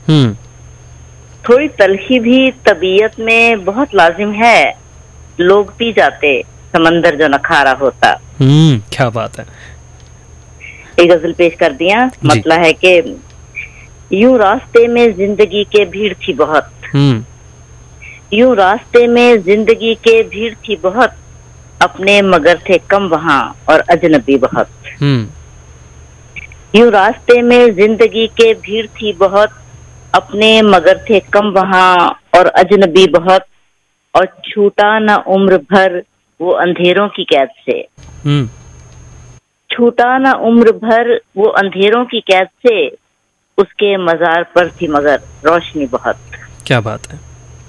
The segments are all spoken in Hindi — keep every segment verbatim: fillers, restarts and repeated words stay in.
हम्म थोड़ी तलखी भी तबीयत में बहुत लाजिम है, लोग पी जाते समंदर जो नखारा होता। हम्म क्या बात है। एक गजल पेश कर दिया। जी। मतलब है कि यूं रास्ते में जिंदगी के भीड़ थी बहुत, हम्म यूं रास्ते में जिंदगी के भीड़ थी बहुत, अपने मगर थे कम वहाँ और अजनबी बहुत। हम्म यूं रास्ते में जिंदगी के भीड़ थी बहुत, अपने मगर थे कम वहाँ और अजनबी बहुत, और छूटा न उम्र भर वो अंधेरों की कैद से, हम्म छूटा न उम्र भर वो अंधेरों की कैद से, उसके मजार पर थी मगर रोशनी बहुत। क्या बात है।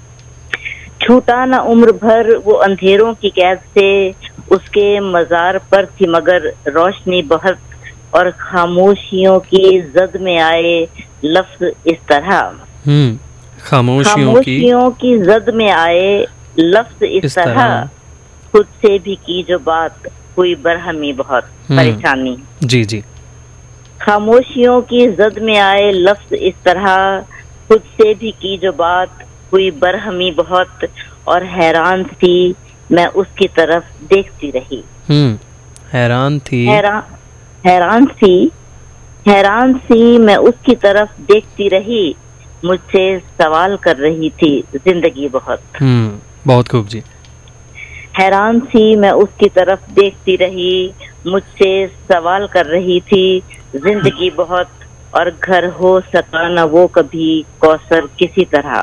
छूटा न उम्र भर वो अंधेरों की कैद से, उसके मजार पर थी मगर रोशनी बहुत, और खामोशियों की जद में आए लफ्ज इस तरह, हम्म खामोशियों की खामोशियों की जद में आए लफ्ज इस, इस तरह, तरह। खुद से भी की जो बात हुई बरहमी बहुत। परेशानी। जी जी। खामोशियों की जद में आए लफ्ज इस तरह, खुद से भी की जो बात हुई बरहमी बहुत, और हैरान थी मैं उसकी तरफ देखती रही। हम्म हैरान थी। हैरान हैरान सी हैरान सी मैं उसकी तरफ देखती रही, मुझसे सवाल कर रही थी जिंदगी बहुत। हम्म बहुत खूब जी। हैरान सी मैं उसकी तरफ देखती रही, मुझसे सवाल कर रही थी जिंदगी बहुत, और घर हो सका न वो कभी कौसर किसी तरह,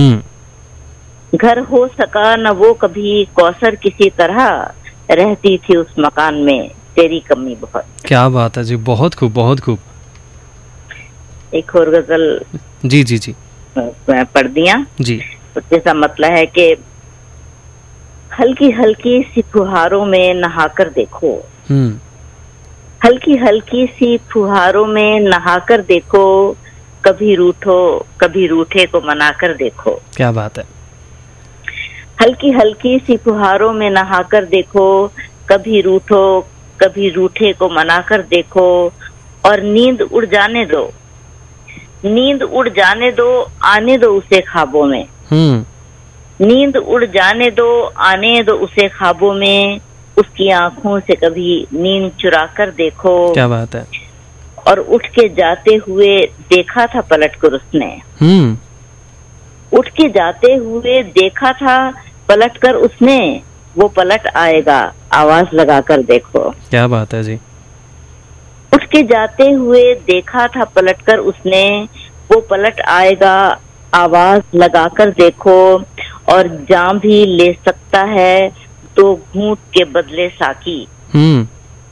हम्म घर हो सका न वो कभी कौसर किसी तरह, रहती थी उस मकान में तेरी कमी बहुत। क्या बात है जी, बहुत खूब बहुत खूब। एक और गजल जी जी जी मैं पढ़ दिया। जी। जैसा मतलब है कि हल्की हल्की सी फुहारों में नहाकर देखो, हम्म हल्की हल्की सी फुहारों में नहाकर देखो, कभी रूठो कभी रूठे को मनाकर देखो। क्या बात है। हल्की हल्की सी फुहारों में नहाकर देखो, कभी रूठो कभी रूठे को मनाकर देखो, और नींद उड़ जाने दो, नींद उड़ जाने दो, आने दो उसे ख्वाबों में। हम्म नींद उड़ जाने दो, आने दो उसे ख्वाबों में, उसकी आंखों से कभी नींद चुरा कर देखो। क्या बात है। और उठ के जाते हुए देखा था पलट कर उसने, हम्म उठ के जाते हुए देखा था पलट कर उसने, वो पलट आएगा आवाज लगा कर देखो। क्या बात है जी। उठ के जाते हुए देखा था पलट कर उसने, वो पलट आएगा आवाज लगा कर देखो, और जाम भी ले सकता है तो घूंट के बदले साकी, हम्म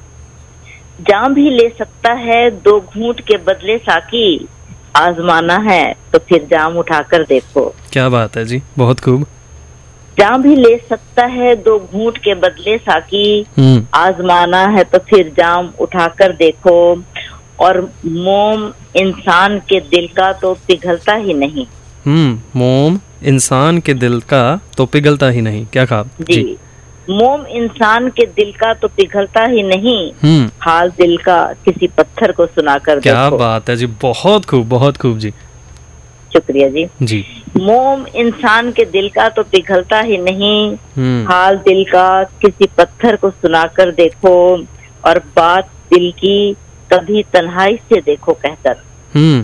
जाम भी ले सकता है दो घूंट के बदले साकी, आजमाना है तो फिर जाम उठाकर देखो। क्या बात है जी, बहुत खूब। जाम भी ले सकता है दो घूंट के बदले साकी, हम्म आजमाना है तो फिर जाम उठाकर देखो, और मोम इंसान के दिल का तो पिघलता ही नहीं। हम्म मोम इंसान के दिल का तो पिघलता ही नहीं। क्या कहा जी, जी। मोम इंसान के दिल का तो पिघलता ही नहीं, हम्म हाल दिल का किसी पत्थर को सुनाकर क्या देखो। बात है जी, बहुत खूब बहुत खूब जी। शुक्रिया जी। जी। मोम इंसान के दिल का तो पिघलता ही नहीं, हम्म हाल दिल का किसी पत्थर को सुनाकर देखो, और बात दिल की कभी तन्हाई से देखो कहकर, हम्म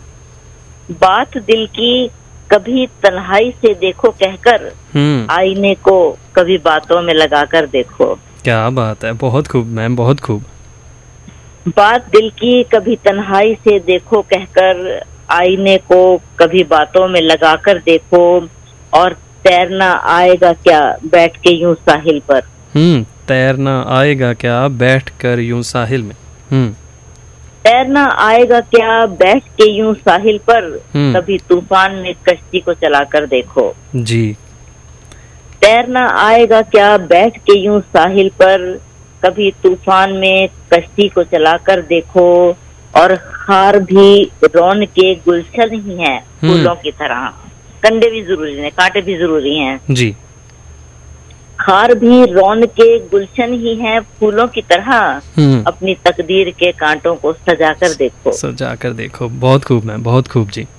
बात दिल की कभी तन्हाई से देखो कहकर, हम्म आईने को कभी बातों में लगाकर देखो। क्या बात है, बहुत खूब मैम, बहुत खूब। बात दिल की कभी तन्हाई से देखो कहकर, आईने को कभी बातों में लगाकर देखो, और तैरना आएगा क्या बैठ के यूं साहिल पर। हम्म तैरना आएगा क्या बैठ कर यूं साहिल में। हम्म तैरना आएगा क्या बैठ के यूं साहिल पर, हम्म कभी तूफान में कश्ती को चलाकर देखो। जी। तैरना आएगा क्या बैठ के यूं साहिल पर, कभी तूफान में कश्ती को चलाकर देखो, और खार भी रौन के गुलशन ही है फूलों की तरह, कंडे भी जरूरी हैं कांटे भी जरूरी हैं जी। खार भी रौन के गुलशन ही है फूलों की तरह, हम्म अपनी तकदीर के कांटों को सजा कर देखो। सजा कर देखो, बहुत खूब मैम, बहुत खूब जी।